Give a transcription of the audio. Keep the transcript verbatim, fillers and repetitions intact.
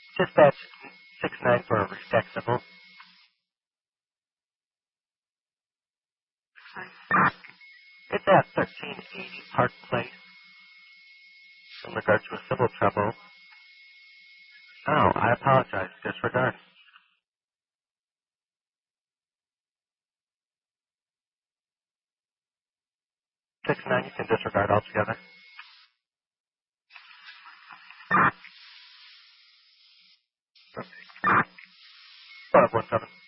Dispatch six nine for a restack symbol. It's at thirteen eighty Park Place. In regards to a civil trouble. Oh, I apologize. Disregard. six nine, you can disregard altogether. five one seven.